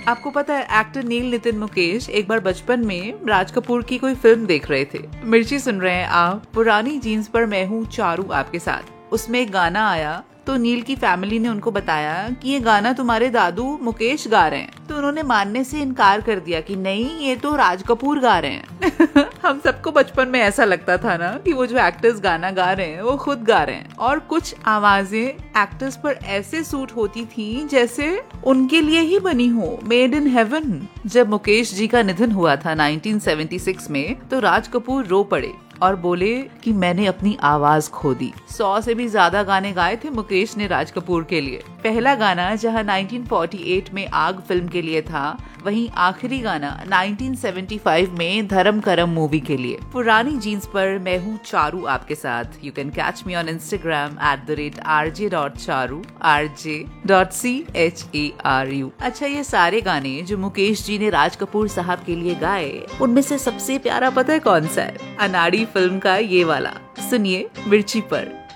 आपको पता है एक्टर नील नितिन मुकेश एक बार बचपन में राज कपूर की कोई फिल्म देख रहे थे। मिर्ची सुन रहे हैं आप, पुरानी जीन्स पर मैं हूँ चारू आपके साथ। उसमें एक गाना आया तो नील की फैमिली ने उनको बताया कि ये गाना तुम्हारे दादू मुकेश गा रहे हैं, तो उन्होंने मानने से इनकार कर दिया कि नहीं, ये तो राज कपूर गा रहे हैं। हम सबको बचपन में ऐसा लगता था ना कि वो जो एक्टर्स गाना गा रहे हैं वो खुद गा रहे हैं, और कुछ आवाजें एक्टर्स पर ऐसे सूट होती थी जैसे उनके लिए ही बनी हो, मेड इन हेवन। जब मुकेश जी का निधन हुआ था 1976 में, तो राज कपूर रो पड़े और बोले कि मैंने अपनी आवाज खो दी। 100 से भी ज्यादा गाने गाए थे मुकेश ने राज कपूर के लिए। पहला गाना जहां 1948 में आग फिल्म के लिए था, वहीं आखिरी गाना 1975 में धर्म करम मूवी के लिए। पुरानी जीन्स पर मैं हूँ चारू आपके साथ। You can catch me on Instagram @rj.charu rj.charu। अच्छा, ये सारे गाने जो मुकेश जी ने राज कपूर साहब के लिए गाए, उनमें से सबसे प्यारा पता है कौन सा है? अनाड़ी फिल्म का ये वाला। सुनिए मिर्ची पर।